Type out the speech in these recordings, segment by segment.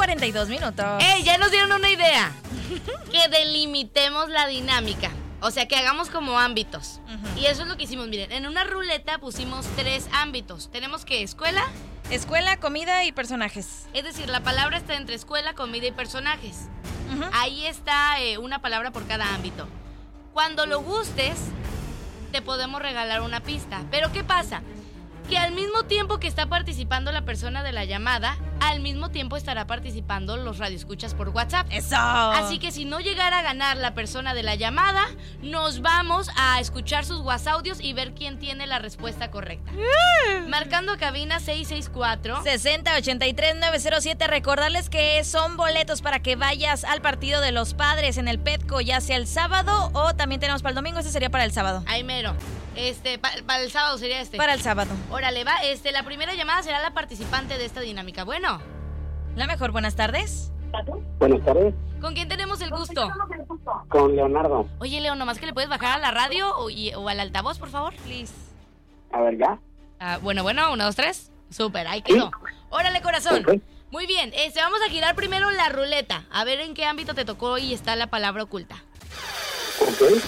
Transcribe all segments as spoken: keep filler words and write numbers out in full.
cuarenta y dos minutos. ¡Ey! Ya nos dieron una idea. Que delimitemos la dinámica. O sea, que hagamos como ámbitos. Uh-huh. Y eso es lo que hicimos. Miren, en una ruleta pusimos tres ámbitos. Tenemos que escuela. Escuela, comida y personajes. Es decir, la palabra está entre escuela, comida y personajes. Uh-huh. Ahí está eh, una palabra por cada ámbito. Cuando lo gustes, te podemos regalar una pista. Pero ¿qué pasa? Que al mismo tiempo que está participando la persona de la llamada, al mismo tiempo estará participando los radioescuchas por WhatsApp. ¡Eso! Así que si no llegara a ganar la persona de la llamada, nos vamos a escuchar sus WhatsAppios y ver quién tiene la respuesta correcta. Mm. Marcando cabina seis seis cuatro sesenta ochenta y tres nueve cero siete. Recordarles que son boletos para que vayas al partido de los Padres en el Petco, ya sea el sábado o también tenemos para el domingo. Ese sería para el sábado. Ay, mero. Este, pa- para el sábado sería este. Para el sábado. Órale, va. Este, la primera llamada será la participante de esta dinámica. Bueno. La mejor, buenas tardes. Buenas tardes. ¿Con quién tenemos el gusto? Con Leonardo. Oye, Leo, nomás que le puedes bajar a la radio o, y, o al altavoz, por favor. Please. A ver, ¿ya? Ah, bueno, bueno, uno, dos, tres. Súper, ahí quedó. ¿Sí? Órale, corazón. Okay. Muy bien, este, vamos a girar primero la ruleta. A ver en qué ámbito te tocó y está la palabra oculta. Ok.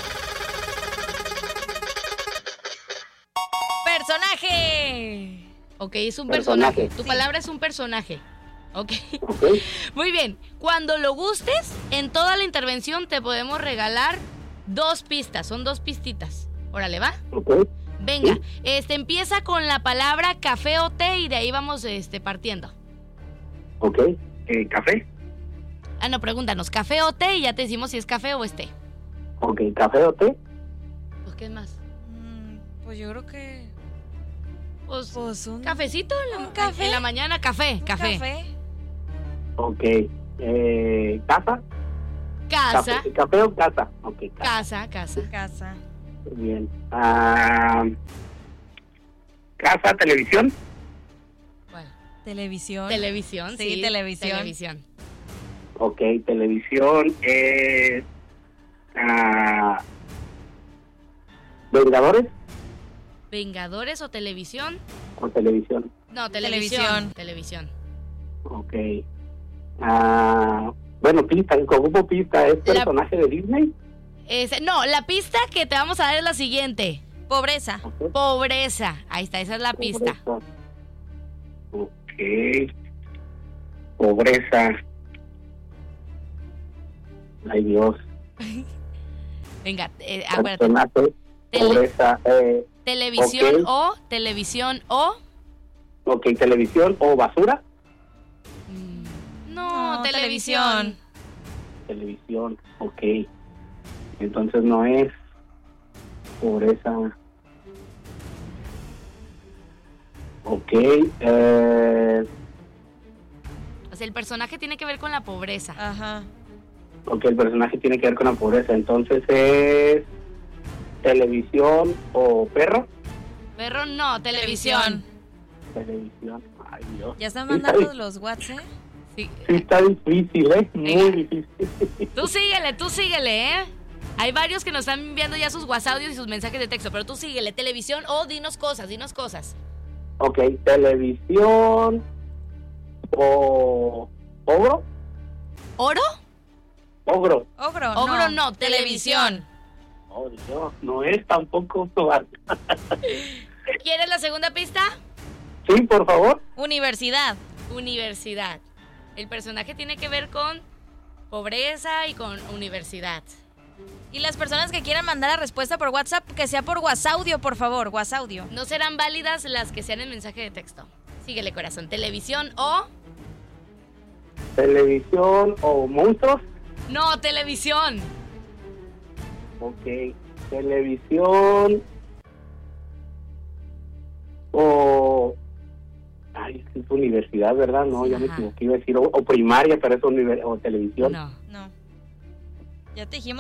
Personaje. Ok, es un personaje. personaje. Tu sí. palabra es un personaje. Ok. Okay. Muy bien. Cuando lo gustes, en toda la intervención te podemos regalar dos pistas. Son dos pistitas. Órale, ¿va? Ok. Venga, ¿Sí? este empieza con la palabra café o té y de ahí vamos este, partiendo. Ok. Eh, ¿Café? Ah, no, pregúntanos, ¿café o té? Y ya te decimos si es café o es té. Ok, ¿café o té? Pues, ¿qué más? Mm, pues yo creo que... Pues, pues un... ¿cafecito? En la, ¿Un café? En la mañana, café, ¿Un café. café? Ok. Eh, ¿Casa? Casa, ¿Café, ¿Café o casa? Ok, casa. casa, casa. Casa. Bien. Ah, ¿casa, televisión? Bueno, Televisión. televisión, sí. Sí, televisión. Televisión. Ok, televisión es... Ah, ¿Vengadores ¿Vengadores o televisión? o televisión? No, televisión. Televisión. Televisión. Ok. Ah, bueno, pista, ¿cómo pista? ¿Es La- personaje de Disney? Ese- no, la pista que te vamos a dar es la siguiente. Pobreza. Ok. Pobreza. Ahí está, esa es la pista. Pobreza. Ok. Pobreza. Ay, Dios. Venga, eh, acuérdate. Personaje. Tele- Pobreza. Eh, televisión ok. o, televisión o... ok, televisión o basura. Mm, No, No, televisión. Televisión. Ok. Entonces no es pobreza. Ok. Eh, O sea, el personaje tiene que ver con la pobreza. Ajá. ok, el personaje tiene que ver con la pobreza. Entonces es televisión o perro. Perro no, televisión. Televisión. Ay, Dios. Ya están Sí, está mandando di- los WhatsApp, ¿eh? Sí. Sí, está difícil, ¿eh? Muy Venga. difícil. Tú síguele, tú síguele, ¿eh? Hay varios que nos están enviando ya sus WhatsApp y sus mensajes de texto, pero tú síguele, televisión o dinos cosas, dinos cosas. Ok, televisión o ogro. ¿Oro? Ogro. Ogro, Ogro no. no, televisión. Oh, Dios, no es tampoco. ¿Quieres la segunda pista? Sí, por favor. Universidad. Universidad. El personaje tiene que ver con pobreza y con universidad. Y las personas que quieran mandar la respuesta por WhatsApp, que sea por WhatsAudio, por favor, WhatsAudio. No serán válidas las que sean en mensaje de texto. Síguele, corazón. Televisión o... Televisión o monstruos. No, televisión. Ok, televisión o... Ay, es universidad, ¿verdad? No, ya me Ajá. equivoqué, iba a decir o, o primaria, pero es univer- o televisión. No. No. Ya te dijimos